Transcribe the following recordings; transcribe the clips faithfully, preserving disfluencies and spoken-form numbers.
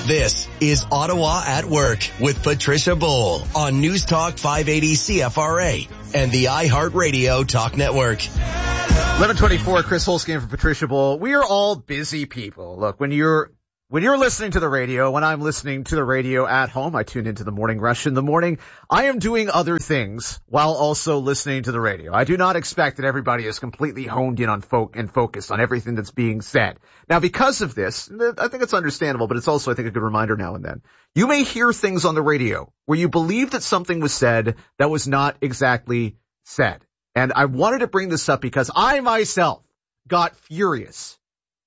This is Ottawa at Work with Patricia Bowl on News Talk five eighty C F R A and the iHeartRadio Talk Network. eleven twenty-four, Chris Holzgame for Patricia Bowl. We are all busy people. Look, when you're when you're listening to the radio, when I'm listening to the radio at home, I tune into the morning rush in the morning. I am doing other things while also listening to the radio. I do not expect that everybody is completely honed in on fo- and focused on everything that's being said. Now, because of this, I think it's understandable, but it's also, I think, a good reminder now and then. You may hear things on the radio where you believe that something was said that was not exactly said. And I wanted to bring this up because I myself got furious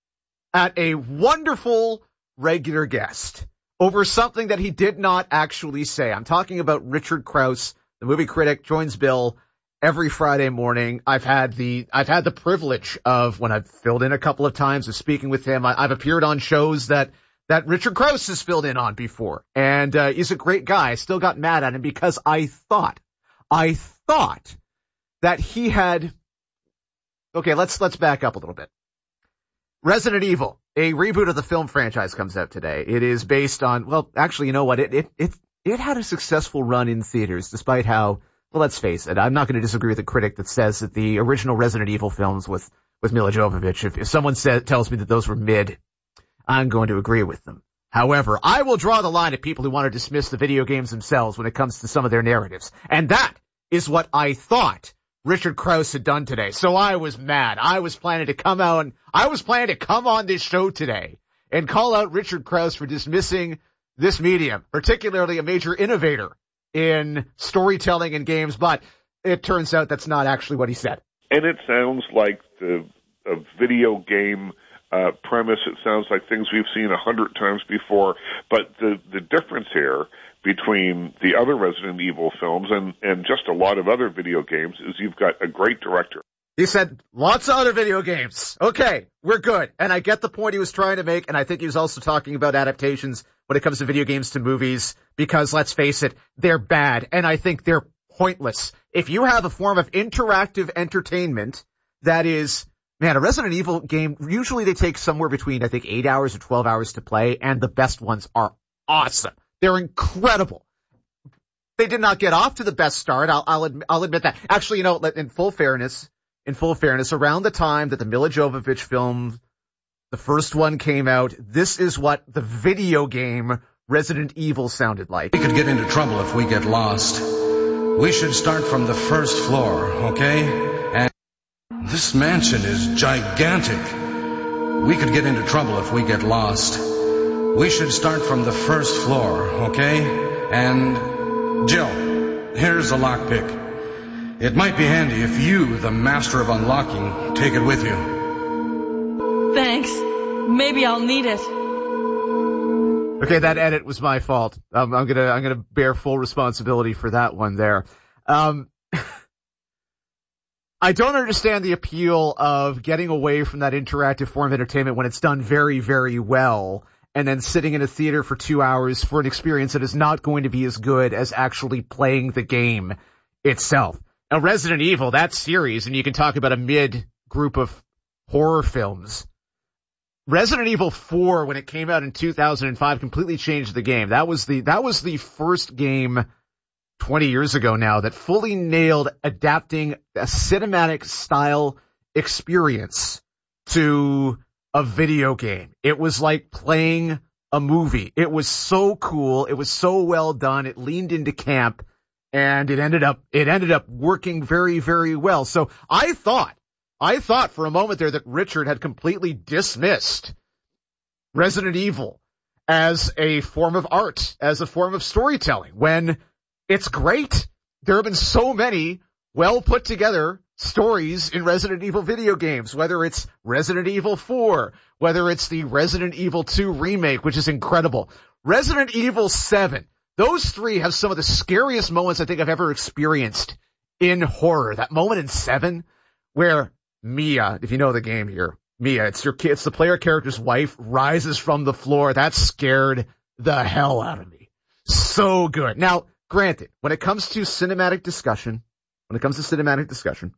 at a wonderful regular guest over something that he did not actually say. I'm talking about Richard Crouse, the movie critic, joins Bill every Friday morning. I've had the I've had the privilege of, when I've filled in a couple of times, of speaking with him. I, I've appeared on shows that that Richard Crouse has filled in on before, and uh, he's a great guy. I still got mad at him because I thought, I thought that he had. Okay, let's let's back up a little bit. Resident Evil, a reboot of the film franchise, comes out today. It is based on, well, actually, you know what? It it it it had a successful run in theaters, despite how, well, let's face it. I'm not going to disagree with the critic that says that the original Resident Evil films with with Mila Jovovich, if, if someone says, tells me that those were mid, I'm going to agree with them. However, I will draw the line at people who want to dismiss the video games themselves when it comes to some of their narratives. And that is what I thought Richard Crouse had done today. So I was mad. I was planning to come out and I was planning to come on this show today and call out Richard Crouse for dismissing this medium, particularly a major innovator in storytelling and games. But it turns out that's not actually what he said. And it sounds like the a video game uh, premise. It sounds like things we've seen a hundred times before. But the, the difference here between the other Resident Evil films and, and just a lot of other video games is you've got a great director. He said lots of other video games. Okay, we're good. And I get the point he was trying to make, and I think he was also talking about adaptations when it comes to video games to movies, because let's face it, they're bad, and I think they're pointless. If you have a form of interactive entertainment that is, man, a Resident Evil game, usually they take somewhere between, I think, eight hours or twelve hours to play, and the best ones are awesome. They're incredible. They did not get off to the best start. I'll, I'll, admit, I'll admit that. Actually, you know, in full fairness, in full fairness, around the time that the Mila Jovovich film, the first one came out, this is what the video game Resident Evil sounded like. We could get into trouble if we get lost. We should start from the first floor, okay? And this mansion is gigantic. We could get into trouble if we get lost. We should start from the first floor, okay? And, Jill, here's a lockpick. It might be handy if you, the master of unlocking, take it with you. Thanks. Maybe I'll need it. Okay, that edit was my fault. Um, I'm gonna, I'm gonna bear full responsibility for that one there. Um, I don't understand the appeal of getting away from that interactive form of entertainment when it's done very, very well, and then sitting in a theater for two hours for an experience that is not going to be as good as actually playing the game itself. Now, Resident Evil, that series, and you can talk about a mid group of horror films. Resident Evil four, when it came out in two thousand five, completely changed the game. That was the, that was the first game twenty years ago now that fully nailed adapting a cinematic style experience to a video game. It was like playing a movie. It was so cool. It was so well done. It leaned into camp, and it ended up, it ended up working very, very well. So I thought, I thought for a moment there that Richard had completely dismissed Resident Evil as a form of art, as a form of storytelling, when it's great. There have been so many well put together stories in Resident Evil video games, whether it's Resident Evil four, whether it's the Resident Evil two remake, which is incredible, Resident Evil seven. Those three have some of the scariest moments I think I've ever experienced in horror. That moment in seven where Mia, if you know the game here, Mia, it's your kid, it's the player character's wife, rises from the floor. That scared the hell out of me. So good. Now, granted, when it comes to cinematic discussion, when it comes to cinematic discussion,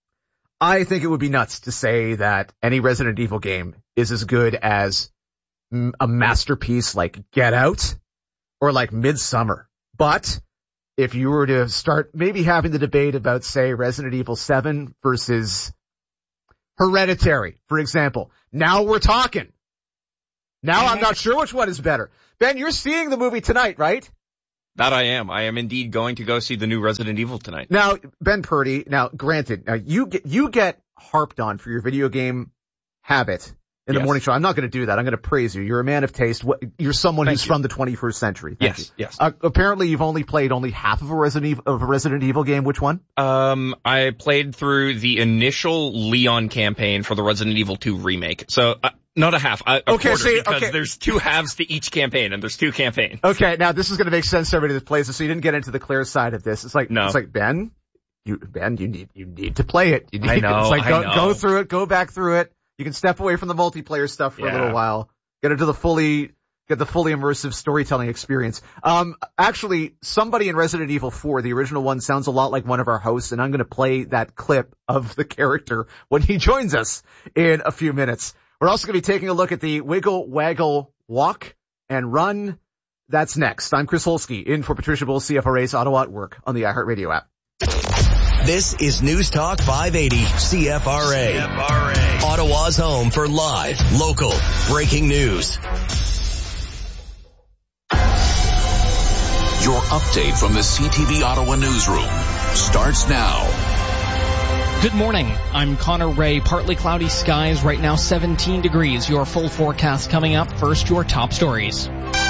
I think it would be nuts to say that any Resident Evil game is as good as a masterpiece like Get Out or like Midsommar. But if you were to start maybe having the debate about, say, Resident Evil seven versus Hereditary, for example, now we're talking. Now I'm not sure which one is better. Ben, you're seeing the movie tonight, right? That I am. I am indeed going to go see the new Resident Evil tonight. Now, Ben Purdy, now granted, now you get, you get harped on for your video game habit in Yes. the morning show. I'm not going to do that. I'm going to praise you. You're a man of taste. You're someone Thank who's you. from the twenty-first century. Thank Yes, you. yes. Uh, apparently you've only played only half of a Resident Evil, of a Resident Evil game. Which one? Um, I played through the initial Leon campaign for the Resident Evil two remake. So, uh, not a half, a, a Okay, quarter, so- because okay. there's two halves to each campaign, and there's two campaigns. Okay, now this is going to make sense to everybody that plays this. So you didn't get into the clear side of this. It's like, No. it's like, Ben, you, Ben, you need, you need to play it. You need, I know, It's like, I go, know. go through it, go back through it. You can step away from the multiplayer stuff for a Yeah. little while. Get into the fully, get the fully immersive storytelling experience. Um, actually, somebody in Resident Evil four, the original one, sounds a lot like one of our hosts, and I'm going to play that clip of the character when he joins us in a few minutes. We're also going to be taking a look at the Wiggle Waggle Walk and Run. That's next. I'm Chris Holsky, in for Patricia Bull, C F R A's Ottawa at Work on the iHeartRadio app. This is News Talk five eighty C F R A. C F R A. Ottawa's home for live, local, breaking news. Your update from the C T V Ottawa newsroom starts now. Good morning. I'm Connor Ray. Partly cloudy skies. Right now seventeen degrees. Your full forecast coming up. First, your top stories.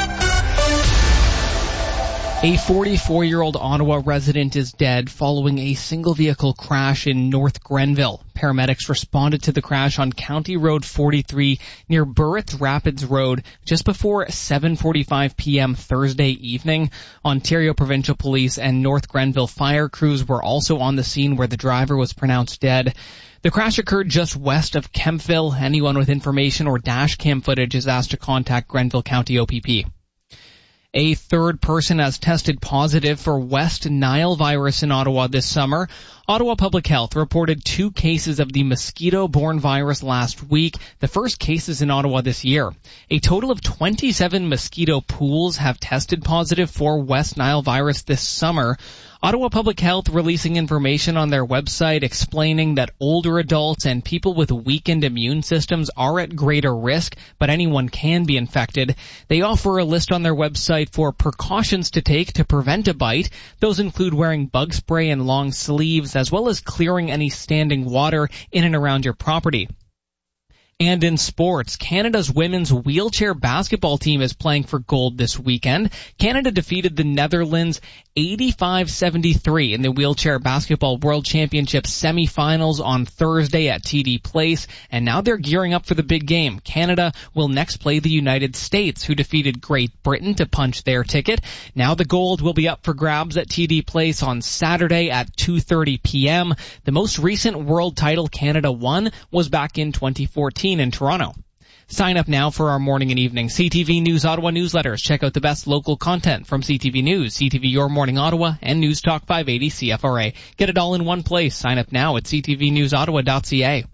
A forty-four-year-old Ottawa resident is dead following a single-vehicle crash in North Grenville. Paramedics responded to the crash on County Road forty-three near Burrits Rapids Road just before seven forty-five p.m. Thursday evening. Ontario Provincial Police and North Grenville fire crews were also on the scene where the driver was pronounced dead. The crash occurred just west of Kempville. Anyone with information or dash cam footage is asked to contact Grenville County O P P. A third person has tested positive for West Nile virus in Ottawa this summer. Ottawa Public Health reported two cases of the mosquito-borne virus last week, the first cases in Ottawa this year. A total of twenty-seven mosquito pools have tested positive for West Nile virus this summer. Ottawa Public Health releasing information on their website explaining that older adults and people with weakened immune systems are at greater risk, but anyone can be infected. They offer a list on their website for precautions to take to prevent a bite. Those include wearing bug spray and long sleeves, as well as clearing any standing water in and around your property. And in sports, Canada's women's wheelchair basketball team is playing for gold this weekend. Canada defeated the Netherlands eighty-five seventy-three in the Wheelchair Basketball World Championship semifinals on Thursday at T D Place, and now they're gearing up for the big game. Canada will next play the United States, who defeated Great Britain to punch their ticket. Now the gold will be up for grabs at T D Place on Saturday at two thirty p.m. The most recent world title Canada won was back in twenty fourteen in Toronto. Sign up now for our morning and evening C T V News Ottawa newsletters. Check out the best local content from C T V News, C T V Your Morning Ottawa, and News Talk five eighty C F R A. Get it all in one place. Sign up now at c t v news ottawa dot c a.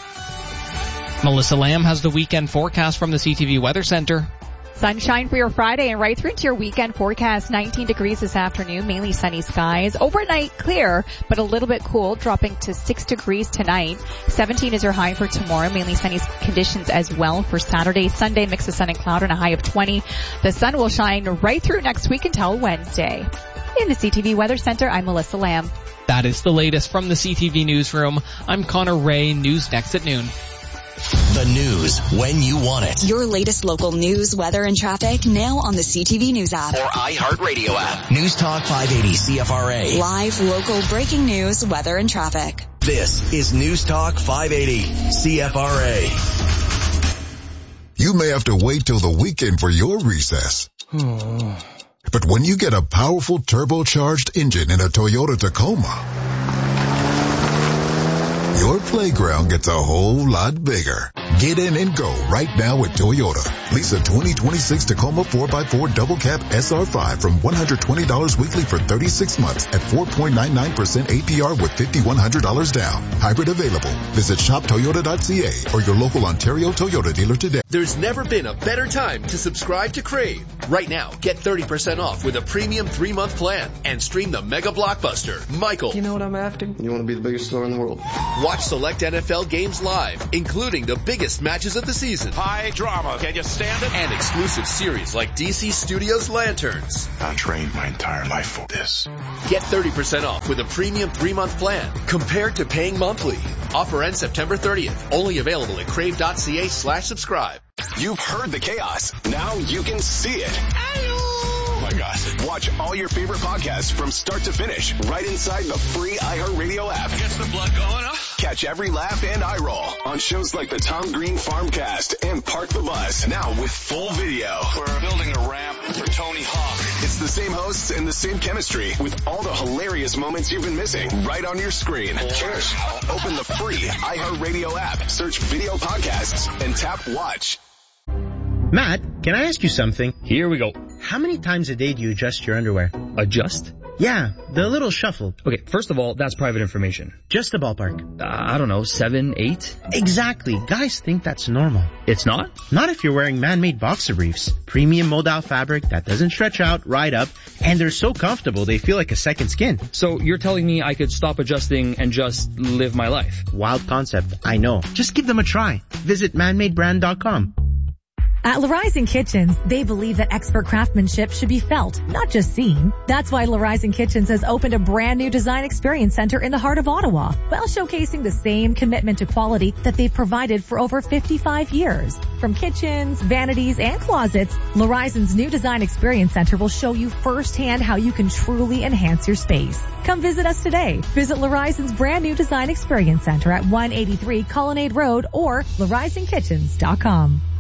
Melissa Lamb has the weekend forecast from the C T V Weather Center. Sunshine for your Friday and right through into your weekend forecast. nineteen degrees this afternoon, mainly sunny skies. Overnight clear, but a little bit cool, dropping to six degrees tonight. seventeen is your high for tomorrow, mainly sunny conditions as well for Saturday. Sunday, mix of sun and cloud and a high of twenty. The sun will shine right through next week until Wednesday. In the C T V Weather Center, I'm Melissa Lamb. That is the latest from the C T V Newsroom. I'm Connor Ray. News next at noon. The news when you want it. Your latest local news, weather, and traffic now on the C T V News app. Or iHeartRadio app. News Talk five eighty C F R A. Live, local, breaking news, weather, and traffic. This is News Talk five eighty C F R A. You may have to wait till the weekend for your recess. But when you get a powerful turbocharged engine in a Toyota Tacoma, your playground gets a whole lot bigger. Get in and go right now with Toyota. Lease a twenty twenty-six Tacoma four by four double cab S R five from one hundred twenty dollars weekly for thirty-six months at four point nine nine percent A P R with five thousand one hundred dollars down. Hybrid available. Visit shop toyota dot c a or your local Ontario Toyota dealer today. There's never been a better time to subscribe to Crave. Right now, get thirty percent off with a premium three-month plan and stream the mega blockbuster, Michael. You know what I'm after? You want to be the biggest star in the world. Watch select N F L games live, including the biggest matches of the season. High drama. Can you stand it? And exclusive series like D C Studios Lanterns. I trained my entire life for this. Get thirty percent off with a premium three-month plan compared to paying monthly. Offer ends September thirtieth. Only available at crave dot c a slash subscribe. You've heard the chaos. Now you can see it. Oh my gosh. Watch all your favorite podcasts from start to finish right inside the free iHeartRadio app. Gets the blood going, huh? Catch every laugh and eye roll on shows like the Tom Green Farmcast and Park the Bus. Now with full video. We're building a ramp for Tony Hawk. It's the same hosts and the same chemistry with all the hilarious moments you've been missing right on your screen. Cheers. Open the free iHeartRadio app, search video podcasts, and tap watch. Matt, can I ask you something? Here we go. How many times a day do you adjust your underwear? Adjust? Yeah, the little shuffle. Okay, first of all, that's private information. Just a ballpark. Uh, I don't know, seven, eight? Exactly. Guys think that's normal. It's not? Not if you're wearing man-made boxer briefs. Premium moldal fabric that doesn't stretch out, ride up, and they're so comfortable they feel like a second skin. So you're telling me I could stop adjusting and just live my life? Wild concept, I know. Just give them a try. Visit man made brand dot com. At Larizon Kitchens, they believe that expert craftsmanship should be felt, not just seen. That's why Larizon Kitchens has opened a brand new design experience center in the heart of Ottawa, while showcasing the same commitment to quality that they've provided for over fifty-five years. From kitchens, vanities, and closets, Larizon's new design experience center will show you firsthand how you can truly enhance your space. Come visit us today. Visit Larizon's brand new design experience center at one eighty-three Colonnade Road or larizon kitchens dot com.